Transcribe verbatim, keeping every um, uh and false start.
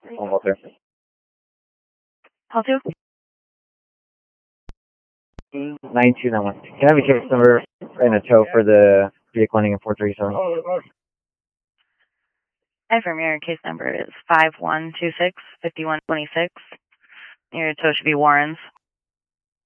Almost there. Call two. nine two nine one. Can I have a case number and a tow for the vehicle ending in four three seven? Affirm, your case number is five one two six, five one two six. Your tow should be Warren's.